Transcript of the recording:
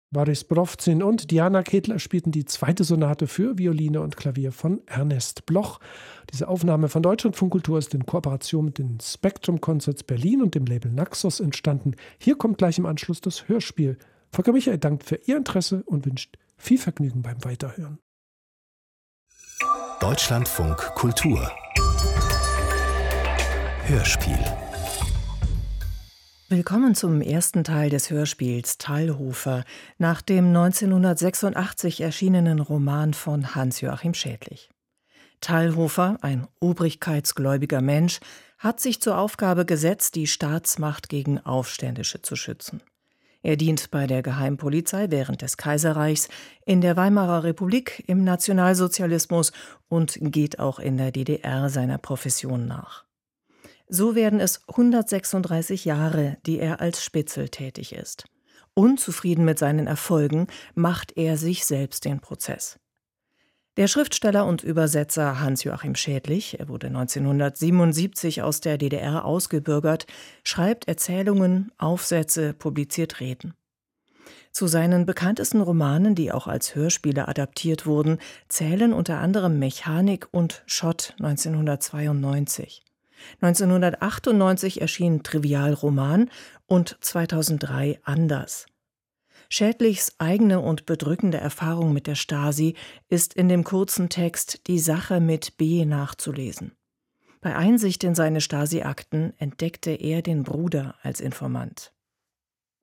Boris Borowzin und Diana Kedler spielten die zweite Sonate für Violine und Klavier von Ernest Bloch. Diese Aufnahme von Deutschlandfunk Kultur ist in Kooperation mit den Spectrum Concerts Berlin und dem Label Naxos entstanden. Hier kommt gleich im Anschluss das Hörspiel. Volker Michael dankt für Ihr Interesse und wünscht viel Vergnügen beim Weiterhören. Deutschlandfunk Kultur Hörspiel. Willkommen zum ersten Teil des Hörspiels Thalhofer nach dem 1986 erschienenen Roman von Hans-Joachim Schädlich. Thalhofer, ein obrigkeitsgläubiger Mensch, hat sich zur Aufgabe gesetzt, die Staatsmacht gegen Aufständische zu schützen. Er dient bei der Geheimpolizei während des Kaiserreichs, in der Weimarer Republik, im Nationalsozialismus und geht auch in der DDR seiner Profession nach. So werden es 136 Jahre, die er als Spitzel tätig ist. Unzufrieden mit seinen Erfolgen macht er sich selbst den Prozess. Der Schriftsteller und Übersetzer Hans-Joachim Schädlich, er wurde 1977 aus der DDR ausgebürgert, schreibt Erzählungen, Aufsätze, publiziert Reden. Zu seinen bekanntesten Romanen, die auch als Hörspiele adaptiert wurden, zählen unter anderem Mechanik und Schott 1992. 1998 erschien Trivialroman und 2003 Anders. Schädlichs eigene und bedrückende Erfahrung mit der Stasi ist in dem kurzen Text Die Sache mit B nachzulesen. Bei Einsicht in seine Stasi-Akten entdeckte er den Bruder als Informant.